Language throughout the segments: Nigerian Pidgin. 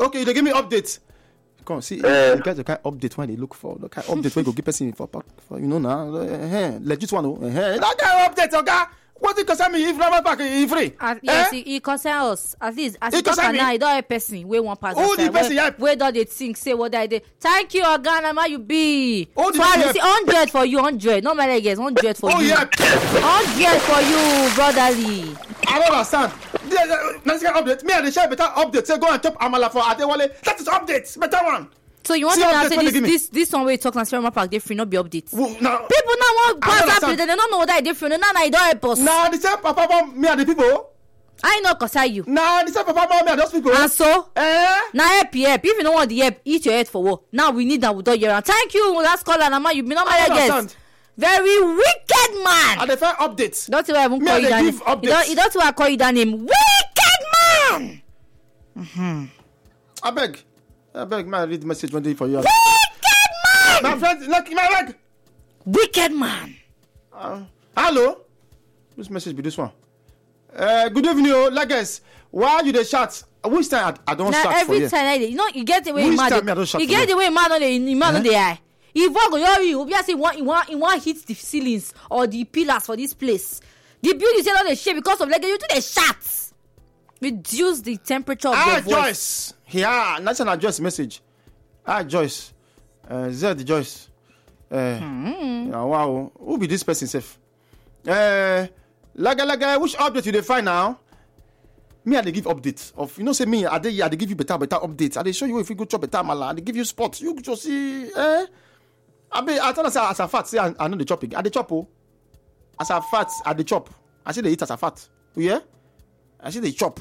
Okay, they give me updates. Come see, you get the kind of update when they look for. The kind of update when you go give person for you know now. Legit one. That kind of update, okay? What it concern me if Rama Park is free? Yes, he concern us. At least as you talk now, he don't a person where one pass. Who the person? Where do they think? Say what they did. Thank you, Organa. Ma you be. Oh, so I see 100 for you, 100. No matter guess, 100 for you. 100 for you, brotherly. I don't understand. Let's get update. Me and the share better update. Say go and chop amala for Adewale. That is update. Better one. So you want to say this one where you talk on Rama Park, they free not be updates. No. People now want pass update. They don't know what they free. No, I don't help us. Nah, the same papa mom me and the people. I know cause I you. Nah, the same papa mom me and those people. And so, now help. If you don't want the help, eat your head for what? Now we need that with all your. Thank you, last caller. Nama, you be not my guest. Very wicked man. And the fair updates. Don't you ever call you that name? You don't want to call you that name. Wicked man. I beg, man, read the message one day for you. Wicked man. My friend, look, my leg. Wicked man. Hello. This message be this one. Good evening, Lagos. Why you the shout? Which time I don't shout for you? Every time you know you get the way man. You get the way man on the eye. If you obviously want hit the ceilings or the pillars for this place. The building is not the shape because of like you do the shots. Reduce the temperature of your voice. Joyce. Yeah, national Joyce message. Joyce. Z Joyce. Wow. Who be this person safe? Laga, which update you they find now? Me, I they give updates of say me, I they give you better updates. I they show you if you go chop better mala. I they give you spots. You just see. I tell us as a fat say I know the chopping. I the chop as a fat I the chop. I say they eat as a fat. Yeah. I say they chop.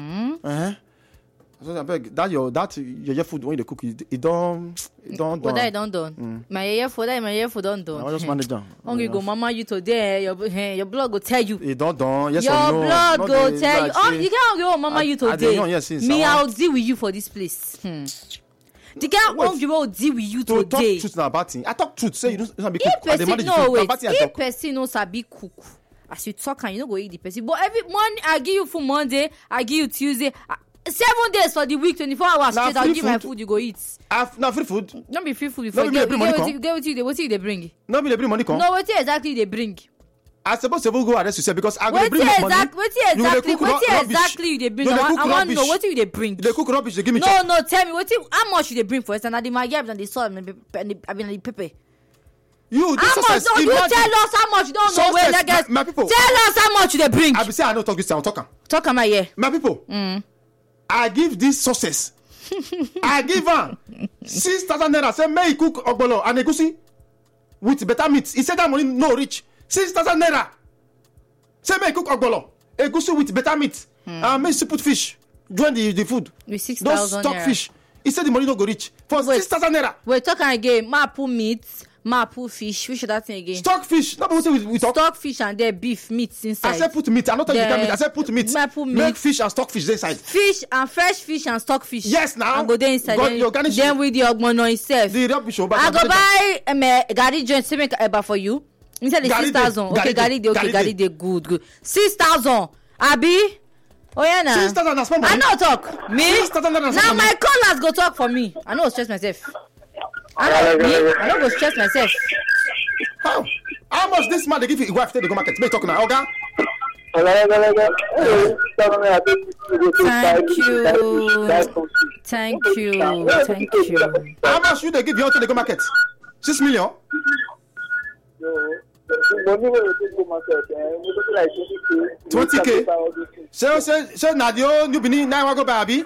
So I beg that your food when you cook it don't. What I don't done. My food don't done. I just manage down. Only go mama you today. Your blog will tell you. It don't done. Yes your or no. Your blog will tell you. Oh, you can't go mama you today. Me, I'll deal with you for this place. The guy won't will deal with you today. Talk truth now about it. I talk truth. Say you don't be cook. If person knows I be cook. As you talk and you don't go eat the person. But every morning I give you for Monday, I give you Tuesday. 7 days for the week, 24 hours straight. I'll give my food, you go eat. Now free food. Don't be free food. You forget. What you they bring? No, be they bring money come. No, what exactly they bring? I suppose they will go arrest yourself because I go bring money. What exactly you they bring? I want to know what you they bring. They cook rubbish. They give me. No, tell me how much you they bring for us? And I did my gap and they saw and the pepper. You tell us how much. Don't know where that guys. My people. Tell us how much they bring. I be say I don't talk this time. Talk am I here? My people. I give this sources. I give her 6,000 naira. Say may he cook ogbolo and egusi with better meat. He said that money no reach. 6,000 naira. Say may he cook ogbolo egusi with better meat. May he put fish. Join the food. With 6,000 naira. Stock fish. He said the money no go reach for 6,000 naira. We're talking again. Mapu meat. Mapu fish. Which that thing again? Stock fish. No, we talk. Stock fish and there beef meat inside. I said put meat. I'm not talking about meat. I said put meat. Make fish and stock fish inside. Fish and fresh fish and stock fish. Yes, now. And go there inside. Then with the ogbono itself. The rubbish. I go buy gari joint. Say make eba for you. Inside the 6,000. Okay, gari de good. 6,000. Abi. Oh yeah, now. 6,000 as I know talk. Me. 6,000 now my callers go talk for me. I know stress myself. I don't go stress myself. How much this man they give you wife to go market? May talk now, okay? Thank you. How much should they give you to the go market? 6 million? 20K. So now you be need 9 go baby.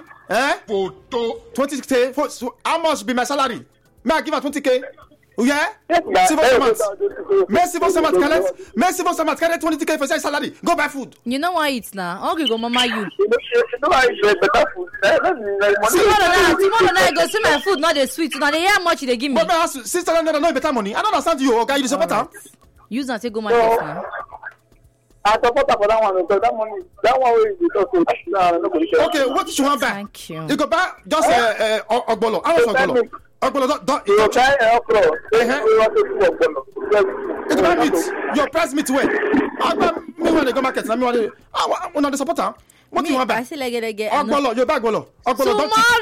20K. How much be my salary? May I give her 20K? Yeah? Merci for some months. Carry 20K for salary. Go buy food. You know why it's now? Okay, go mama you. Tomorrow night go see my food, not the sweet. Now they hear how much they give me. But my 6,000 naira no better money. I don't understand you, okay? You support her? Use and take go market now. I support her for that one because that one will be talking. Okay, what you want back? Thank you. You go back just ogbolo. How much ogbolo? Ogbolo don't. You try okro. Your price meet where? Me want to go market. Me want to support her. What you want back? I say like ogbolo, your bag ogbolo. Ogbolo don't.